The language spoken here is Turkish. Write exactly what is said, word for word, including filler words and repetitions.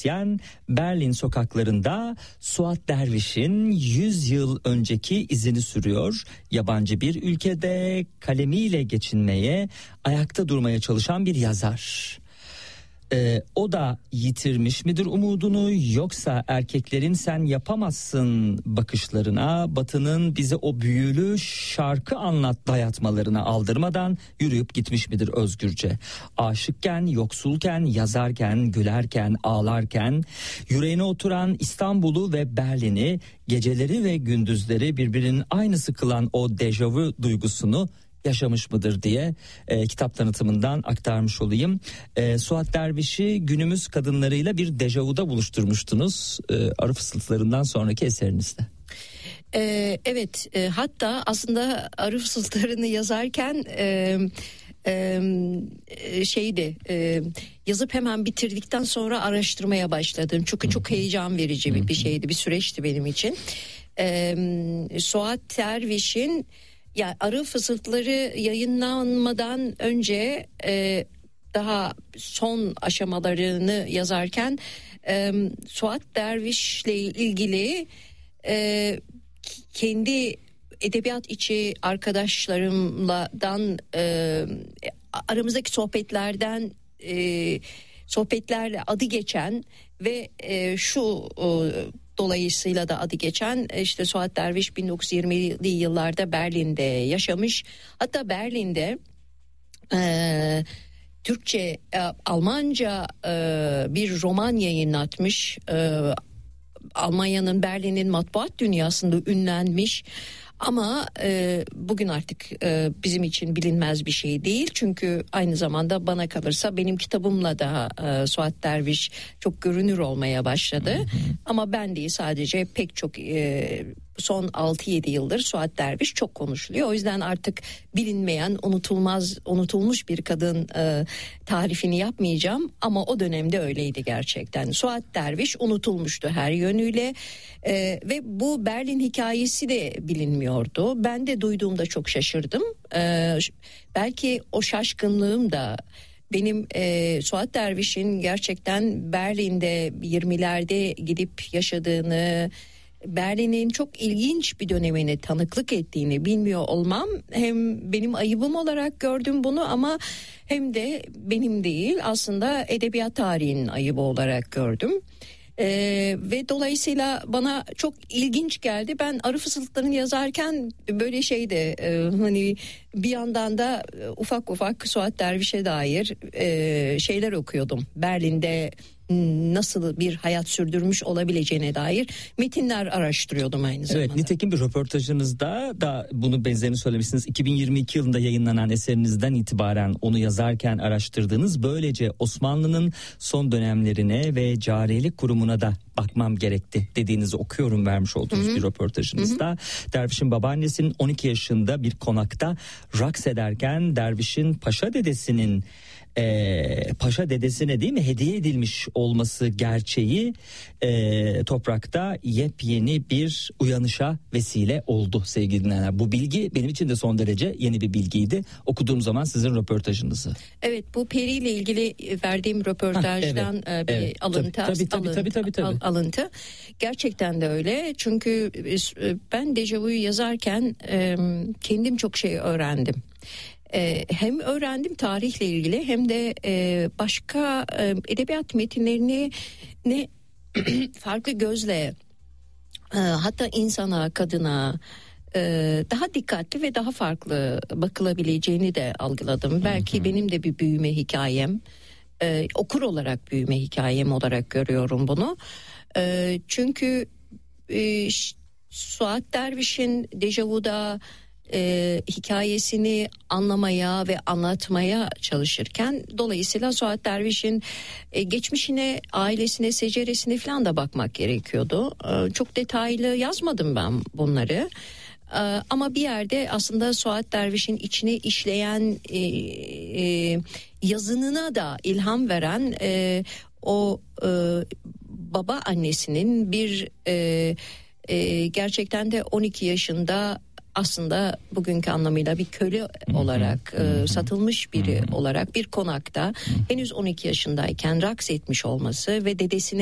müzisyen Berlin sokaklarında Suat Derviş'in yüz yıl önceki izini sürüyor. Yabancı bir ülkede kalemiyle geçinmeye, ayakta durmaya çalışan bir yazar. Ee, o da yitirmiş midir umudunu, yoksa erkeklerin sen yapamazsın bakışlarına, Batı'nın bize o büyülü şarkı anlat dayatmalarına aldırmadan yürüyüp gitmiş midir özgürce? Aşıkken, yoksulken, yazarken, gülerken, ağlarken, yüreğine oturan İstanbul'u ve Berlin'i, geceleri ve gündüzleri birbirinin aynısı kılan o dejavu duygusunu yaşamış mıdır diye e, kitap tanıtımından aktarmış olayım. E, Suat Derviş'i günümüz kadınlarıyla bir dejavuda buluşturmuştunuz e, Arı Fısıltılarından sonraki eserinizde. Ee, evet, e, hatta aslında Arı Fısıltılarını yazarken e, e, şeydi e, yazıp hemen bitirdikten sonra araştırmaya başladım. Çünkü çok heyecan verici bir, bir şeydi, bir süreçti benim için. E, Suat Derviş'in, ya Arı Fısıltıları yayınlanmadan önce e, daha son aşamalarını yazarken e, Suat Derviş'le ilgili e, kendi edebiyat içi arkadaşlarımdan e, aramızdaki sohbetlerden e, sohbetlerle adı geçen ve e, şu e, dolayısıyla da adı geçen işte Suat Derviş bin dokuz yüz yirmili yıllarda Berlin'de yaşamış. Hatta Berlin'de e, Türkçe, e, Almanca e, bir roman yayınlatmış. E, Almanya'nın, Berlin'in matbuat dünyasında ünlenmiş. Ama e, bugün artık e, bizim için bilinmez bir şey değil. Çünkü aynı zamanda bana kalırsa benim kitabımla da e, Suat Derviş çok görünür olmaya başladı. Hı hı. Ama ben değil, sadece pek çok e, son altı yedi yıldır Suat Derviş çok konuşuluyor. O yüzden artık bilinmeyen, unutulmaz, unutulmuş bir kadın e, tarifini yapmayacağım. Ama o dönemde öyleydi gerçekten. Suat Derviş unutulmuştu her yönüyle e, ve bu Berlin hikayesi de bilinmiyordu. Ben de duyduğumda çok şaşırdım. E, belki o şaşkınlığım da benim e, Suat Derviş'in gerçekten Berlin'de yirmilerde gidip yaşadığını, Berlin'in çok ilginç bir dönemine tanıklık ettiğini bilmiyor olmam, hem benim ayıbım olarak gördüm bunu, ama hem de benim değil, aslında edebiyat tarihinin ayıbı olarak gördüm. Ee, ve dolayısıyla bana çok ilginç geldi. Ben Arı Fısıltılarını yazarken böyle şeydi, e, hani bir yandan da e, ufak ufak Suat Derviş'e dair e, şeyler okuyordum. Berlin'de nasıl bir hayat sürdürmüş olabileceğine dair metinler araştırıyordum aynı zamanda. Evet, nitekim bir röportajınızda da bunu benzerini söylemişsiniz. iki bin yirmi iki yılında yayınlanan eserinizden itibaren onu yazarken araştırdığınız, böylece Osmanlı'nın son dönemlerine ve cariyelik kurumuna da bakmam gerekti dediğinizi okuyorum vermiş olduğunuz Hı-hı. bir röportajınızda. Hı-hı. Derviş'in babaannesinin on iki yaşında bir konakta raks ederken Derviş'in paşa dedesinin Ee, paşa dedesine değil mi hediye edilmiş olması gerçeği e, toprakta yepyeni bir uyanışa vesile oldu sevgili dinleyenler. Bu bilgi benim için de son derece yeni bir bilgiydi okuduğum zaman sizin röportajınızı. Evet, bu Peri ile ilgili verdiğim röportajdan ha, evet, bir evet. alıntı, tabii, tabii, alıntı, tabii, tabii, tabii. alıntı. Gerçekten de öyle, çünkü ben Dejavu'yu yazarken kendim çok şey öğrendim. Ee, hem öğrendim tarihle ilgili, hem de e, başka e, edebiyat metinlerini ne farklı gözle e, hatta insana, kadına e, daha dikkatli ve daha farklı bakılabileceğini de algıladım. Belki hı hı. benim de bir büyüme hikayem, e, okur olarak büyüme hikayem olarak görüyorum bunu. E, çünkü e, Suat Derviş'in Dejavu'da E, hikayesini anlamaya ve anlatmaya çalışırken, dolayısıyla Suat Derviş'in e, geçmişine, ailesine, seceresine falan da bakmak gerekiyordu. E, çok detaylı yazmadım ben bunları. E, ama bir yerde aslında Suat Derviş'in içine işleyen e, e, yazınına da ilham veren e, o e, baba annesinin bir e, e, gerçekten de on iki yaşında, aslında bugünkü anlamıyla bir köle olarak e, satılmış biri olarak bir konakta henüz on iki yaşındayken raks etmiş olması ve dedesine